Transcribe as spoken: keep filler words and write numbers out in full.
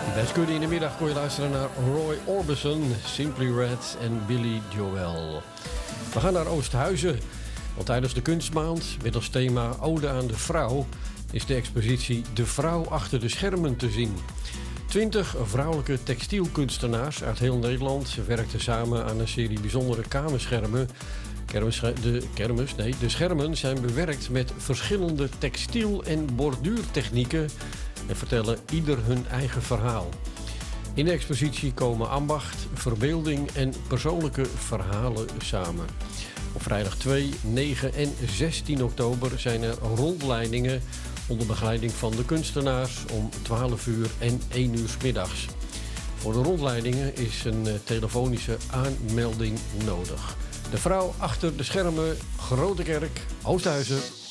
Best Goody in de middag kon je luisteren naar Roy Orbison, Simply Red en Billy Joel. We gaan naar Oosthuizen, want tijdens de kunstmaand met als thema Ode aan de Vrouw is de expositie De Vrouw achter de schermen te zien. Twintig vrouwelijke textielkunstenaars uit heel Nederland werkten samen aan een serie bijzondere kamerschermen. Kermis, de, kermis, nee, de schermen zijn bewerkt met verschillende textiel- en borduurtechnieken en vertellen ieder hun eigen verhaal. In de expositie komen ambacht, verbeelding en persoonlijke verhalen samen. Op vrijdag twee, negen en zestien oktober zijn er rondleidingen onder begeleiding van de kunstenaars om twaalf uur en één uur 's middags. Voor de rondleidingen is een telefonische aanmelding nodig. De Vrouw achter de schermen, Grote Kerk, Oosthuizen.